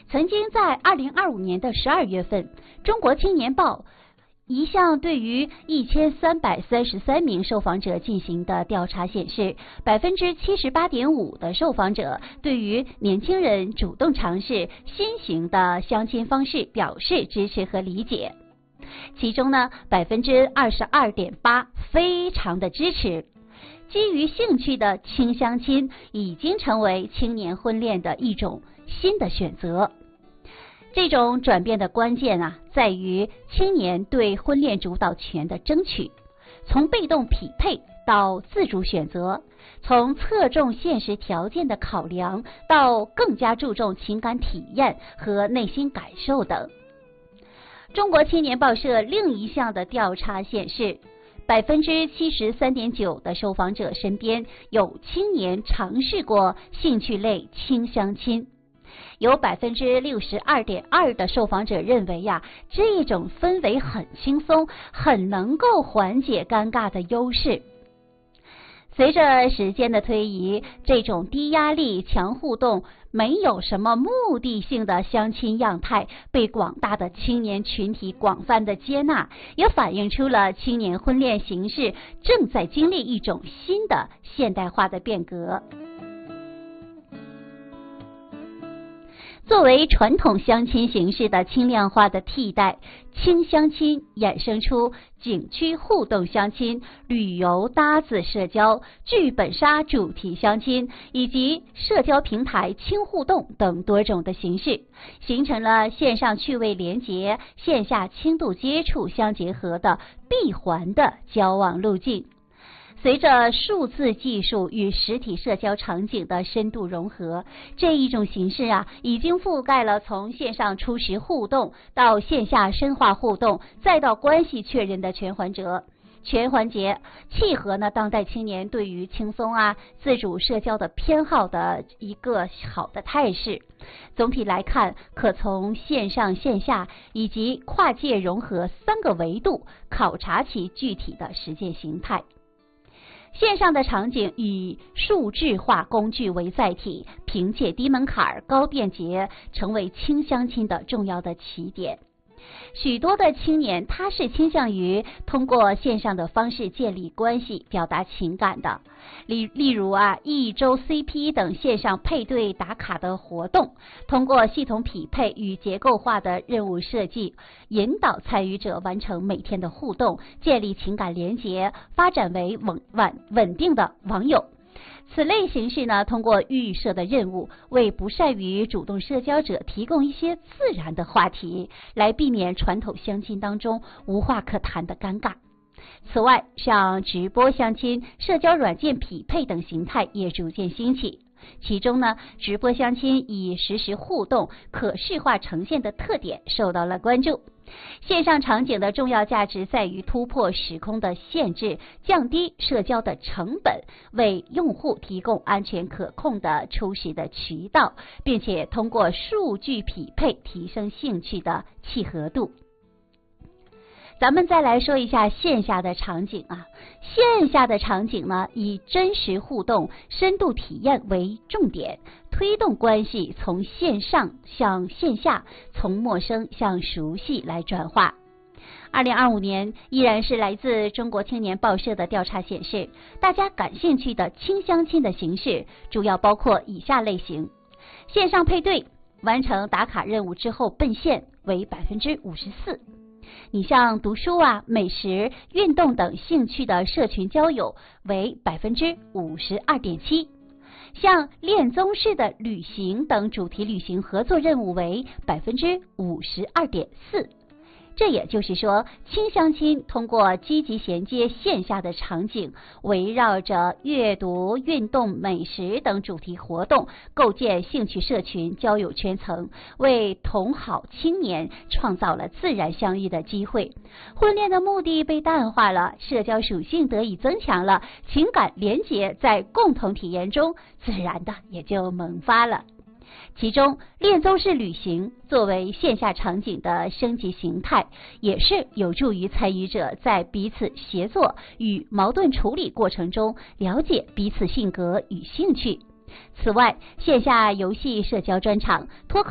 曾经在2025年的12月份，中国青年报一项对于1333名受访者进行的调查显示，78.5%的受访者对于年轻人主动尝试新型的相亲方式表示支持和理解。其中呢，22.8%非常的支持。基于兴趣的轻相亲已经成为青年婚恋的一种新的选择。这种转变的关键在于青年对婚恋主导权的争取，从被动匹配到自主选择，从侧重现实条件的考量到更加注重情感体验和内心感受等。中国青年报社另一项的调查显示，73.9%的受访者身边有青年尝试过兴趣类轻相亲。有62.2%的受访者认为这种氛围很轻松，很能够缓解尴尬的优势。随着时间的推移，这种低压力、强互动、没有什么目的性的相亲样态被广大的青年群体广泛的接纳，也反映出了青年婚恋形式正在经历一种新的现代化的变革。作为传统相亲形式的轻量化的替代，轻相亲衍生出景区互动相亲、旅游搭子社交、剧本杀主题相亲以及社交平台轻互动等多种的形式，形成了线上趣味连结、线下轻度接触相结合的闭环的交往路径。随着数字技术与实体社交场景的深度融合，这一种形式已经覆盖了从线上初始互动到线下深化互动，再到关系确认的全环节，契合当代青年对于轻松自主社交的偏好的一个好的态势。总体来看，可从线上线下以及跨界融合3个维度考察其具体的实践形态。线上的场景以数字化工具为载体，凭借低门槛、高便捷，成为轻相亲的重要的起点。许多的青年他是倾向于通过线上的方式建立关系、表达情感的，例如一周 CP 等线上配对打卡的活动，通过系统匹配与结构化的任务设计，引导参与者完成每天的互动，建立情感连结，发展为稳定的网友。此类形式通过预设的任务，为不善于主动社交者提供一些自然的话题，来避免传统相亲当中无话可谈的尴尬。此外，像直播相亲、社交软件匹配等形态也逐渐兴起。其中直播相亲以实时互动、可视化呈现的特点受到了关注。线上场景的重要价值在于突破时空的限制，降低社交的成本，为用户提供安全可控的初始的渠道，并且通过数据匹配提升兴趣的契合度。咱们再来说一下线下的场景线下的场景以真实互动、深度体验为重点，推动关系从线上向线下，从陌生向熟悉来转化。2025年依然是来自中国青年报社的调查显示，大家感兴趣的轻相亲的形式主要包括以下类型：线上配对，完成打卡任务之后奔现为54%。你像读书美食、运动等兴趣的社群交友为52.7%，像恋综式的旅行等主题旅行合作任务为52.4%。这也就是说，轻相亲通过积极衔接线下的场景，围绕着阅读、运动、美食等主题活动，构建兴趣社群交友圈层，为同好青年创造了自然相遇的机会。婚恋的目的被淡化了，社交属性得以增强了，情感连结在共同体验中自然的也就萌发了。其中，恋综式旅行作为线下场景的升级形态，也是有助于参与者在彼此协作与矛盾处理过程中了解彼此性格与兴趣。此外，线下游戏社交专场、脱口